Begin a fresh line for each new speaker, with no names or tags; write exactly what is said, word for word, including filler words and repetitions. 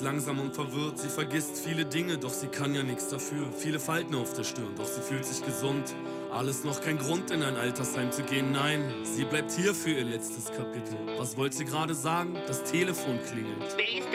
ist langsam und verwirrt. Sie vergisst viele Dinge, doch sie kann ja nichts dafür. Viele Falten auf der Stirn, doch sie fühlt sich gesund. Alles noch kein Grund, in ein Altersheim zu gehen, nein. Sie bleibt hier für ihr letztes Kapitel. Was wollt sie gerade sagen? Das Telefon klingelt.